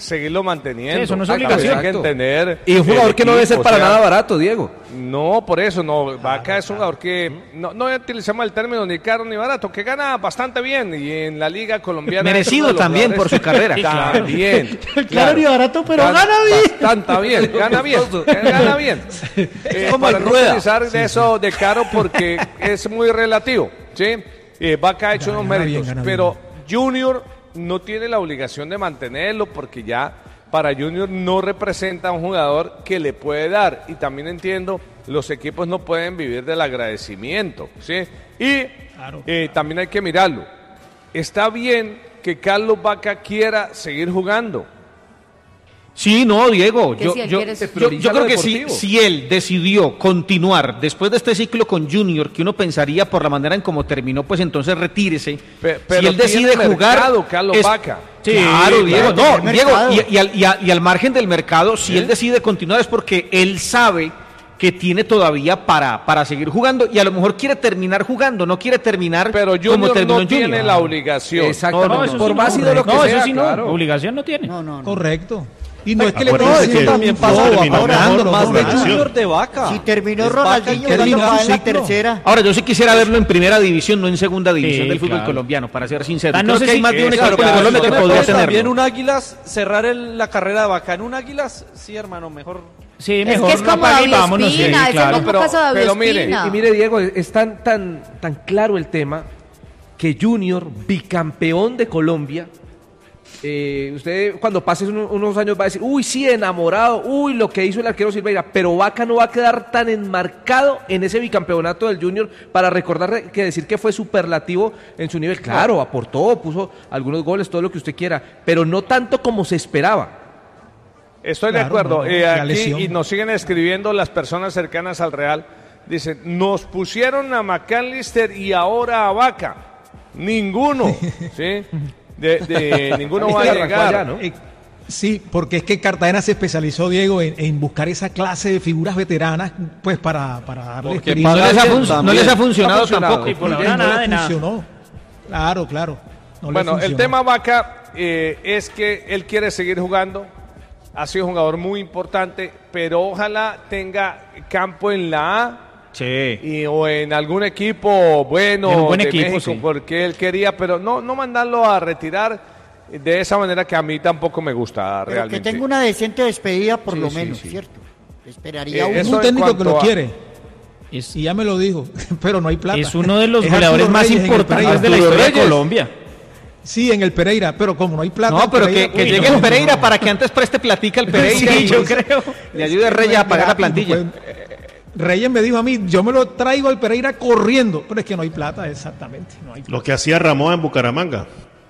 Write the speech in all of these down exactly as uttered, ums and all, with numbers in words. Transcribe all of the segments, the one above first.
seguirlo manteniendo. Sí, eso no es Acá obligación. hay que entender Y un jugador que no debe ser equipo, para o sea, nada barato, Diego. No, por eso, no. Vaca es un jugador que, no, no utilizamos el término ni caro ni barato, que gana bastante bien y en la liga colombiana. Merecido también por su carrera. También. Claro y barato, pero Gana- gana bien. Bastante bien, gana bien, gana bien. Eh, como para el no Rueda. utilizar de eso de caro porque es muy relativo, ¿sí? Eh, Vaca ha hecho Gana unos bien, méritos, gana pero Junior no tiene la obligación de mantenerlo porque ya para Junior no representa a un jugador que le puede dar. Y también entiendo, los equipos no pueden vivir del agradecimiento, ¿sí? Y Claro. eh, también hay que mirarlo. Está bien que Carlos Vaca quiera seguir jugando. Sí, no, Diego, Que yo, si él yo, quiere- yo- prioriza yo creo lo que si, deportivo. si él decidió continuar después de este ciclo con Junior, que uno pensaría por la manera en cómo terminó, pues entonces retírese. Pe- si pero él decide tiene jugar, mercado, Carlos Vaca. Sí, Claro, claro, Diego, claro, no, tiene Diego, mercado. y, y al, y a- y al margen del mercado, si él decide continuar es porque él sabe que tiene todavía para, para seguir jugando y a lo mejor quiere terminar jugando, no quiere terminar Pero como Junior terminó no en Junior. tiene la obligación. Exactamente, No, eso por sí más no, de lo que no, sea, eso sí no, claro. obligación no tiene. No, no, no. Correcto. Y no es que le Acuérdense estén que haciendo también un pasa bobo, terminó apurando, más no, de no, Junior de Vaca. Si terminó Es Ronaldinho Vaca, jugando terminó para su la ciclo. tercera. Ahora, yo sí quisiera verlo en primera división, no en segunda división Sí, del fútbol claro. colombiano, para ser sincero. Ah, no Creo sé que hay si- más de un Exacto, equipo en claro, Colombia que no me podría parece También tenerlo. un Águilas, cerrar el- la carrera de Vaca. En un Águilas, sí, hermano, mejor. Sí, Es mejor que es no como apague y David vámonos. Sí, Ospina, es el claro. mismo pero- caso de David pero mire, Ospina. Y mire, Diego, es tan, tan, tan claro el tema que Junior, bicampeón de Colombia, eh, usted cuando pase uno- unos años va a decir, uy, sí, enamorado, uy, lo que hizo el arquero Silveira, pero Vaca no va a quedar tan enmarcado en ese bicampeonato del Junior para recordar que decir que fue superlativo en su nivel. Claro, aportó, puso algunos goles, todo lo que usted quiera, pero no tanto como se esperaba. Estoy de Claro, acuerdo. no, no, Eh, la aquí, lesión. y nos siguen escribiendo las personas cercanas al Real. Dicen, nos pusieron a McAllister y ahora a Vaca. Ninguno. ¿Sí? De, de- ninguno va a Arrancó llegar. allá, ¿no? Eh, sí, porque es que Cartagena se especializó, Diego, en, en buscar esa clase de figuras veteranas, pues para, para darle Porque experiencia. No les, ha bien, fun- no también. les ha funcionado No ha funcionado. tampoco. Y por Y ahora no nada le de nada. funcionó. Claro, claro. no le Bueno, el funcionó. tema Vaca eh, es que él quiere seguir jugando. Ha sido un jugador muy importante, pero ojalá tenga campo en la A. Sí. Y, o en algún equipo bueno En un buen de equipo, México, sí. porque él quería, pero no, no mandarlo a retirar de esa manera que a mí tampoco me gusta Pero realmente. que tenga una decente despedida por Sí, lo sí, menos, sí. ¿cierto? Esperaría Eh, uno. eso un en técnico que cuanto lo a- quiere. Es, Y ya me lo dijo, pero no hay plata. es uno de los Es goleadores Arturo más Reyes en el importantes de la Pereira. historia de Reyes. Colombia. Sí, en el Pereira, pero como no hay plata. No, el pero Pereira, que, que pues, llegue no, el Pereira no, no. para que antes preste platica el Pereira Sí, y yo creo le ayude a Reyes a pagar la plantilla. Pues, eh, Reyes me dijo a mí, yo me lo traigo al Pereira corriendo, pero es que no hay plata, exactamente. No hay plata. Lo que hacía Ramón en Bucaramanga.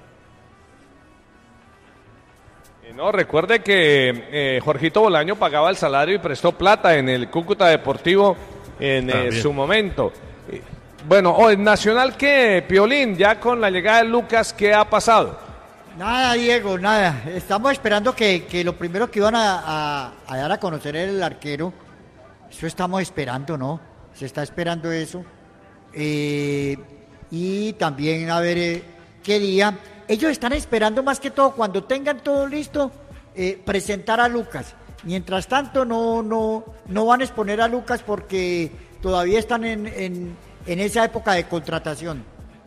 Eh, No, recuerde que eh, Jorgito Bolaño pagaba el salario y prestó plata en el Cúcuta Deportivo en eh, También. su momento. Eh, Bueno, o el Nacional, ¿qué, Piolín? Ya con la llegada de Lucas, ¿qué ha pasado? Nada, Diego, nada. Estamos esperando que, que lo primero que iban a, a- a dar a conocer el arquero. Eso estamos esperando, ¿no? Se está esperando eso. Eh, y también a ver eh, qué día. Ellos están esperando más que todo, cuando tengan todo listo, eh, presentar a Lucas. Mientras tanto, no, no, no van a exponer a Lucas porque todavía están en, en, en esa época de contratación.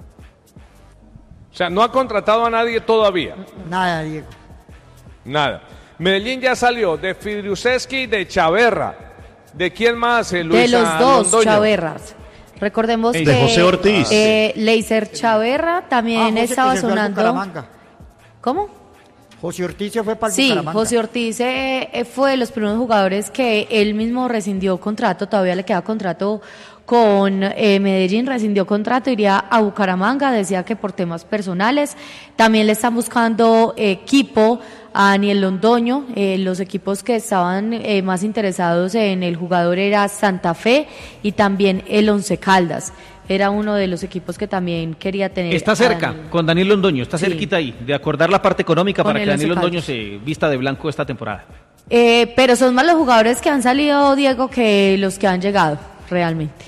O sea, no ha contratado a nadie todavía. Nada, Diego. Nada. Medellín ya salió de Fidriusewski y de Chaverra. ¿De quién más, eh, Luisa De los dos Londoño? Chaverras. Recordemos De que José Ortiz. eh, Leiser Chaverra Ah, también José, estaba que se fue al sonando. Bucaramanga. ¿Cómo? José Ortiz se fue para el Sí, Bucaramanga. José Ortiz eh, eh, fue de los primeros jugadores que él mismo rescindió contrato, todavía le queda contrato con eh, Medellín, rescindió contrato, iría a Bucaramanga, decía que por temas personales. También le están buscando eh, equipo a Daniel Londoño, eh, los equipos que estaban eh, más interesados en el jugador era Santa Fe y también el Once Caldas. Era uno de los equipos que también quería tener. Está a cerca Daniel. con Daniel Londoño, está Sí. cerquita ahí, de acordar la parte económica Con para el que Daniel Once Londoño Caldas. se vista de blanco esta temporada. Eh, pero son más los jugadores que han salido, Diego, que los que han llegado, realmente.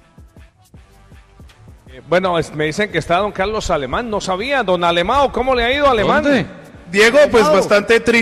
Eh, Bueno, es- me dicen que está don Carlos Alemán. No sabía, don Alemán, ¿cómo le ha ido a Alemán? Diego, pues bastante triste.